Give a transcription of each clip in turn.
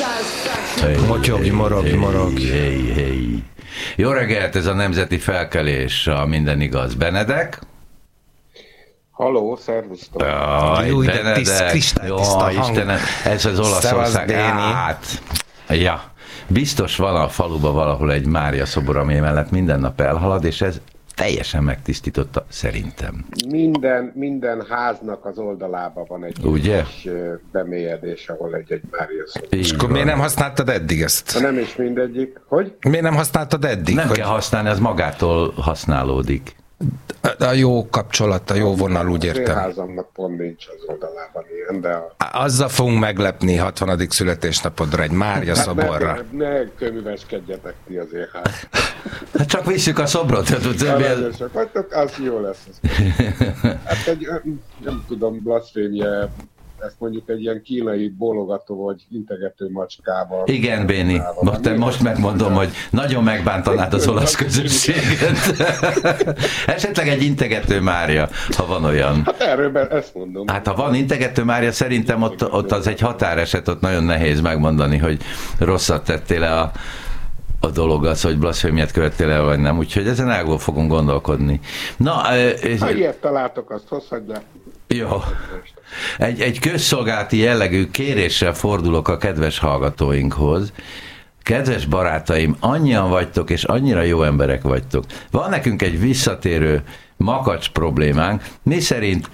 Motyogj, morogj. Hey. Jó reggelt, ez a Nemzeti Felkelés, a Minden Igaz. Benedek? Halló, szervusztok! Jó, de kristálytiszta hang. Istenem, ez az Olaszország. Ja, biztos van a faluban valahol egy Mária szobor, ami mellett minden nap elhalad, és ez teljesen megtisztította, szerintem. Minden háznak az oldalában van egy kis bemélyedés, ahol egy Mária szobor. És akkor miért nem használtad eddig ezt? Nem is mindegyik. Hogy? Miért nem használtad eddig? Nem kell használni, ez magától használódik. A jó kapcsolat, a jó vonal, úgy értem. Az én házamnak pont nincs az oldalában ilyen, de... Azzal fogunk meglepni 60. születésnapodra, egy Mária szoborra. Ne könyveskedjetek ti az én házam. Hát csak visszük a szobrot. Aranyosak vagytok, az jó lesz. Hát egy, nem tudom, blaszfémia, ezt mondjuk egy ilyen kínai bólogató vagy integető macskával. Igen, Béni, most megmondom, hogy nagyon megbántanád az olasz közösséget. Esetleg egy integető Mária, ha van olyan. Hát erről ezt mondom. Hát ha van integető Mária, szerintem ott az egy határeset, ott nagyon nehéz megmondani, hogy rosszat tettél le a dolog az, hogy blaszfémiát követtél el, vagy nem. Úgyhogy ezen el fogunk gondolkodni. Na, ha ilyet találtok, azt hozhagy le. Jó. Egy közszolgálati jellegű kéréssel fordulok a kedves hallgatóinkhoz. Kedves barátaim, annyian vagytok, és annyira jó emberek vagytok. Van nekünk egy visszatérő makacs problémánk, mi szerint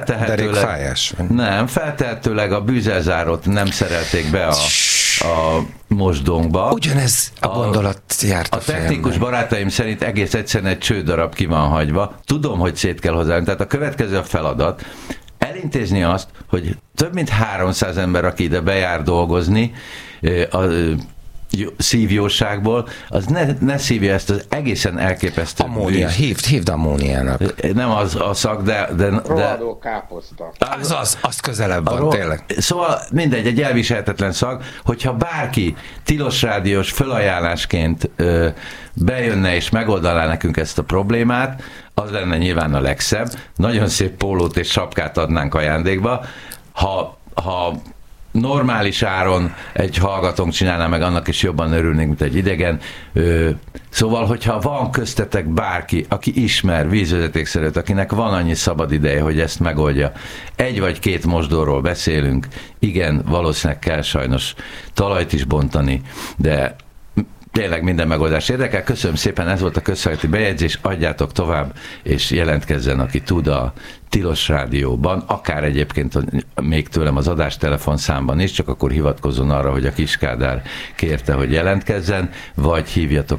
feltehetőleg a bűzelzárót nem szerelték be a mosdónkba. Ugyanez a gondolat járt a technikus barátaim szerint egész egyszerűen egy csődarab ki van hagyva. Tudom, hogy szét kell hozzá. Tehát a következő a feladat, elintézni azt, hogy több mint 300 ember, aki ide bejár dolgozni, a szívjóságból, az ne szívja ezt az egészen elképesztő ammónia, hívd ammóniának. Nem az a szak, de rohadó káposzta. Az közelebb van, tényleg. Szóval mindegy, egy elviselhetetlen szag, hogyha bárki Tilos Rádiós fölajánlásként bejönne és megoldaná nekünk ezt a problémát, az lenne nyilván a legszebb. Nagyon szép pólót és sapkát adnánk ajándékba. Ha normális áron egy hallgatónk csinálná meg, annak is jobban örülnénk, mint egy idegen. Szóval, hogyha van köztetek bárki, aki ismer vízvezetékszerűt, akinek van annyi szabad ideje, hogy ezt megoldja, egy vagy két mosdóról beszélünk, igen, valószínűleg kell sajnos talajt is bontani, de tényleg minden megoldás érdekel. Köszönöm szépen, ez volt a közszolgálati bejegyzés, adjátok tovább, és jelentkezzen, aki tud a Tilos Rádióban, akár egyébként még tőlem az adástelefonszámban is, csak akkor hivatkozzon arra, hogy a Kiskádár kérte, hogy jelentkezzen, vagy hívjatok